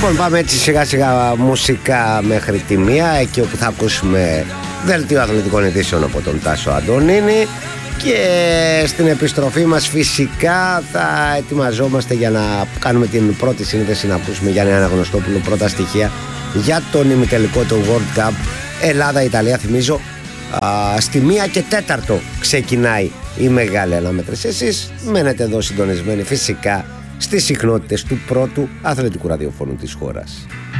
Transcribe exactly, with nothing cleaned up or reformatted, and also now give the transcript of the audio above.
Λοιπόν, πάμε έτσι σιγά σιγά μουσικά μέχρι τη μία, εκεί όπου θα ακούσουμε δελτίο αθλητικών ειδήσεων από τον Τάσο Αντωνίνη. Και στην επιστροφή μας φυσικά θα ετοιμαζόμαστε για να κάνουμε την πρώτη σύνδεση, να ακούσουμε Γιάννη Αναγνωστόπουλο πρώτα στοιχεία για τον ημιτελικό του World Cup Ελλάδα-Ιταλία. Θυμίζω α, στη μία και τέταρτο ξεκινάει η μεγάλη αναμέτρηση. Εσείς μένετε εδώ συντονισμένοι φυσικά στις συχνότητες του πρώτου αθλητικού ραδιοφώνου της χώρας.